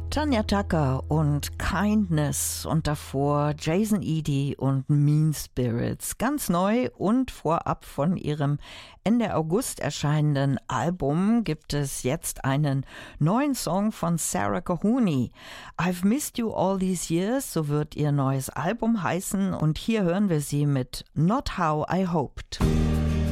Tanya Tucker und Kindness und davor Jason Eady und Mean Spirits. Ganz neu und vorab von ihrem Ende August erscheinenden Album gibt es jetzt einen neuen Song von Sarah Cahuni. I've Missed You All These Years, so wird ihr neues Album heißen und hier hören wir sie mit Not How I Hoped.